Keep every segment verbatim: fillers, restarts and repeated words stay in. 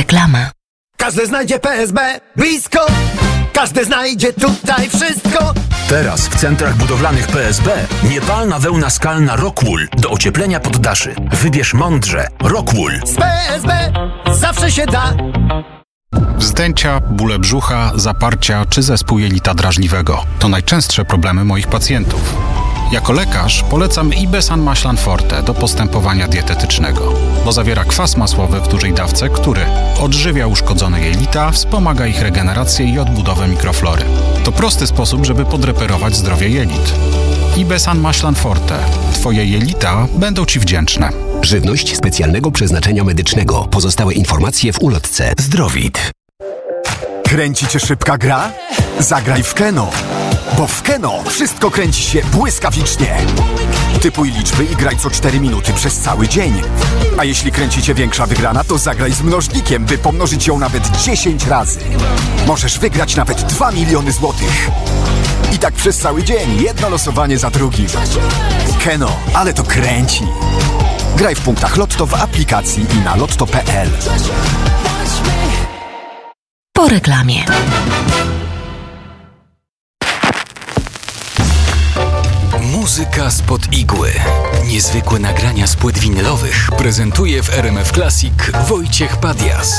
Reklama. Każdy znajdzie P S B blisko. Każdy znajdzie tutaj wszystko. Teraz w centrach budowlanych P S B niepalna wełna skalna Rockwool do ocieplenia poddaszy. Wybierz mądrze. Rockwool. Z P S B zawsze się da. Wzdęcia, bóle brzucha, zaparcia czy zespół jelita drażliwego to najczęstsze problemy moich pacjentów. Jako lekarz polecam Ibesan Maślan Forte do postępowania dietetycznego, bo zawiera kwas masłowy w dużej dawce, który odżywia uszkodzone jelita, wspomaga ich regenerację i odbudowę mikroflory. To prosty sposób, żeby podreperować zdrowie jelit. Ibesan Maślan Forte. Twoje jelita będą Ci wdzięczne. Żywność specjalnego przeznaczenia medycznego. Pozostałe informacje w ulotce. Zdrowit. Kręci Cię szybka gra? Zagraj w Keno. Bo w Keno wszystko kręci się błyskawicznie. Typuj liczby i graj co cztery minuty przez cały dzień. A jeśli kręci Cię większa wygrana, to zagraj z mnożnikiem, by pomnożyć ją nawet dziesięć razy. Możesz wygrać nawet dwa miliony złotych. I tak przez cały dzień, jedno losowanie za drugim. Keno, ale to kręci. Graj w punktach Lotto w aplikacji i na lotto kropka p l. Po reklamie. Muzyka spod igły. Niezwykłe nagrania z płyt winylowych prezentuje w R M F Classic Wojciech Padias.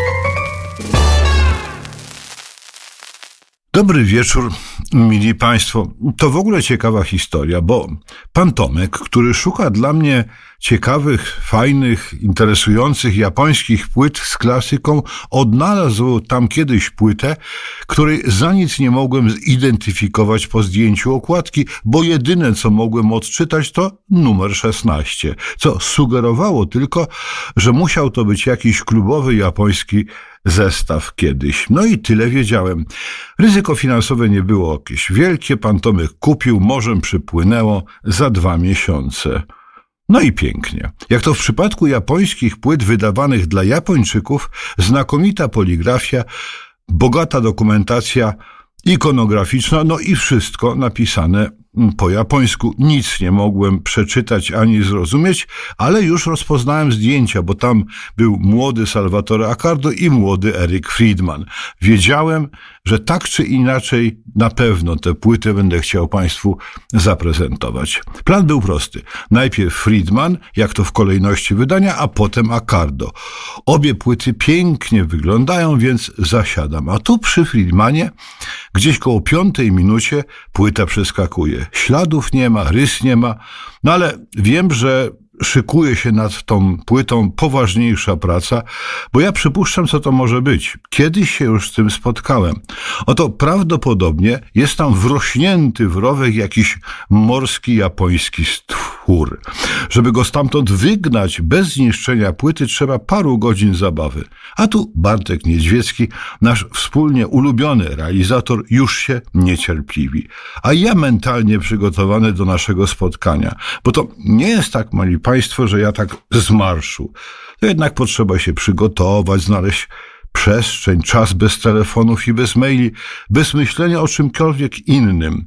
Dobry wieczór, mili Państwo. To w ogóle ciekawa historia, bo pan Tomek, który szuka dla mnie ciekawych, fajnych, interesujących japońskich płyt z klasyką, odnalazł tam kiedyś płytę, której za nic nie mogłem zidentyfikować po zdjęciu okładki, bo jedyne, co mogłem odczytać, to numer szesnaście, co sugerowało tylko, że musiał to być jakiś klubowy japoński zestaw kiedyś. No i tyle wiedziałem. Ryzyko finansowe nie było jakieś wielkie. Pan Tomek kupił, morzem przypłynęło za dwa miesiące. No i pięknie. Jak to w przypadku japońskich płyt wydawanych dla Japończyków, znakomita poligrafia, bogata dokumentacja ikonograficzna, no i wszystko napisane po japońsku. Nic nie mogłem przeczytać ani zrozumieć, ale już rozpoznałem zdjęcia, bo tam był młody Salvatore Accardo i młody Eric Friedman. Wiedziałem, że tak czy inaczej na pewno tę płytę będę chciał Państwu zaprezentować. Plan był prosty. Najpierw Friedman, jak to w kolejności wydania, a potem Accardo. Obie płyty pięknie wyglądają, więc zasiadam. A tu przy Friedmanie, gdzieś koło piątej minucie, płyta przeskakuje. Śladów nie ma, rys nie ma, no ale wiem, że szykuje się nad tą płytą poważniejsza praca, bo ja przypuszczam, co to może być. Kiedyś się już z tym spotkałem. Oto prawdopodobnie jest tam wrośnięty w rowek jakiś morski japoński stwór. Żeby go stamtąd wygnać bez zniszczenia płyty, trzeba paru godzin zabawy. A tu Bartek Niedźwiecki, nasz wspólnie ulubiony realizator, już się niecierpliwi. A ja mentalnie przygotowany do naszego spotkania. Bo to nie jest tak, mali Państwo, że ja tak z marszu. To jednak potrzeba się przygotować, znaleźć przestrzeń, czas bez telefonów i bez maili, bez myślenia o czymkolwiek innym.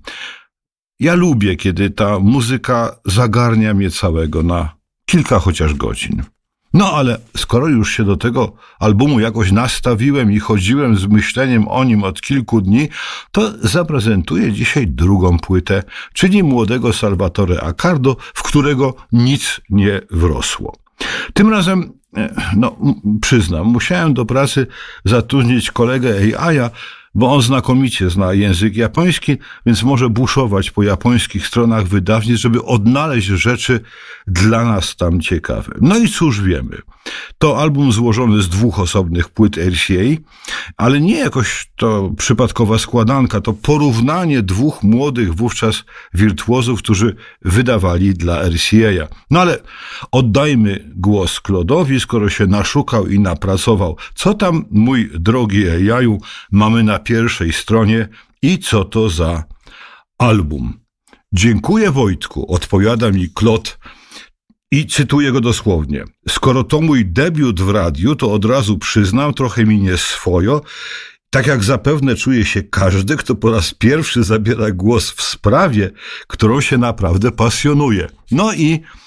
Ja lubię, kiedy ta muzyka zagarnia mnie całego na kilka chociaż godzin. No ale skoro już się do tego albumu jakoś nastawiłem i chodziłem z myśleniem o nim od kilku dni, to zaprezentuję dzisiaj drugą płytę, czyli młodego Salvatore Accardo, w którego nic nie wrosło. Tym razem, no przyznam, musiałem do pracy zatrudnić kolegę A I a, bo on znakomicie zna język japoński, więc może buszować po japońskich stronach wydawnictw, żeby odnaleźć rzeczy dla nas tam ciekawe. No i cóż wiemy? To album złożony z dwóch osobnych płyt R C A, ale nie jakoś to przypadkowa składanka, to porównanie dwóch młodych wówczas wirtuozów, którzy wydawali dla R C A. No ale oddajmy głos Klodowi, skoro się naszukał i napracował. Co tam, mój drogi Jaju, mamy na pierwszej stronie i co to za album? Dziękuję, Wojtku, odpowiada mi Klod i cytuję go dosłownie. Skoro to mój debiut w radiu, to od razu przyznam, trochę mi nieswojo, tak jak zapewne czuje się każdy, kto po raz pierwszy zabiera głos w sprawie, którą się naprawdę pasjonuje. No i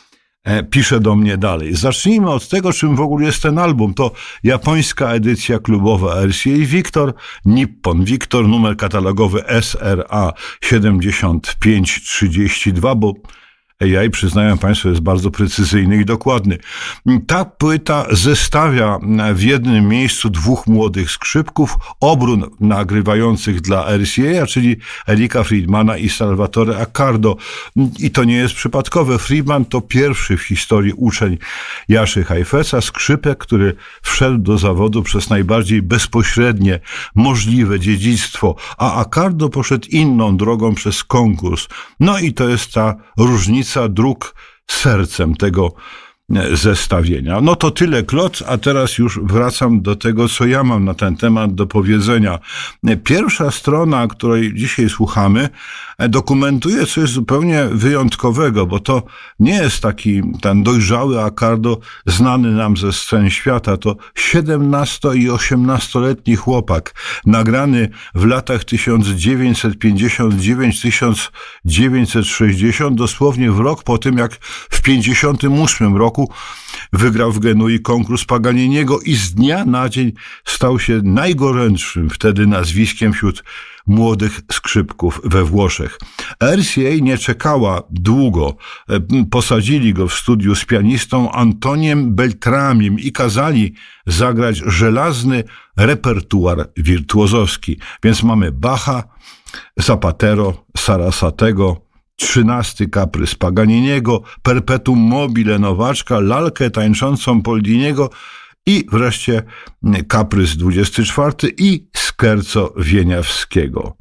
pisze do mnie dalej. Zacznijmy od tego, czym w ogóle jest ten album. To japońska edycja klubowa R C A Victor, Nippon Victor, numer katalogowy S R A siedemdziesiąt pięć trzydzieści dwa, bo A I, przyznaję Państwu, jest bardzo precyzyjny i dokładny. Ta płyta zestawia w jednym miejscu dwóch młodych skrzypków, obrun nagrywających dla R C A, czyli Erika Friedmana i Salvatore Accardo. I to nie jest przypadkowe. Friedman to pierwszy w historii uczeń Jaszy Heifetza, skrzypek, który wszedł do zawodu przez najbardziej bezpośrednie możliwe dziedzictwo, a Accardo poszedł inną drogą przez konkurs. No i to jest ta różnica dróg sercem tego zestawienia. No to tyle kloc, a teraz już wracam do tego, co ja mam na ten temat do powiedzenia. Pierwsza strona, której dzisiaj słuchamy, dokumentuje coś zupełnie wyjątkowego, bo to nie jest taki ten dojrzały Accardo znany nam ze scen świata. To siedemnasto- i osiemnastoletni chłopak, nagrany w latach tysiąc dziewięćset pięćdziesiąt dziewięć do tysiąc dziewięćset sześćdziesiąt, dosłownie w rok po tym, jak w pięćdziesiątym ósmym roku wygrał w Genui konkurs Paganiniego i z dnia na dzień stał się najgorętszym wtedy nazwiskiem wśród młodych skrzypków we Włoszech. R C A nie czekała długo. Posadzili go w studiu z pianistą Antoniem Beltramim i kazali zagrać żelazny repertuar wirtuozowski. Więc mamy Bacha, Zapatero, Sarasatego, trzynasty kaprys Paganiniego, Perpetuum mobile Nowaczka, lalkę tańczącą Poldiniego i wreszcie kaprys dwudziesty czwarty i scherzo Wieniawskiego.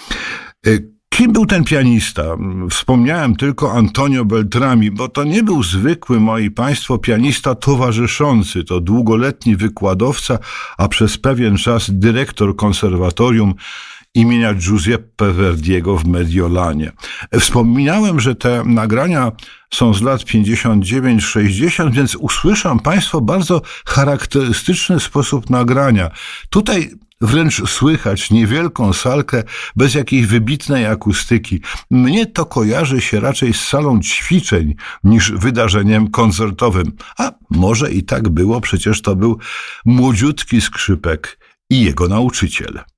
Kim był ten pianista? Wspomniałem tylko Antonio Beltrami, bo to nie był zwykły, moi państwo, pianista towarzyszący. To długoletni wykładowca, a przez pewien czas dyrektor konserwatorium imienia Giuseppe Verdiego w Mediolanie. Wspominałem, że te nagrania są z lat pięćdziesiąt dziewięć sześćdziesiąt, więc usłyszą Państwo bardzo charakterystyczny sposób nagrania. Tutaj wręcz słychać niewielką salkę bez jakiejś wybitnej akustyki. Mnie to kojarzy się raczej z salą ćwiczeń niż wydarzeniem koncertowym. A może i tak było, przecież to był młodziutki skrzypek i jego nauczyciel.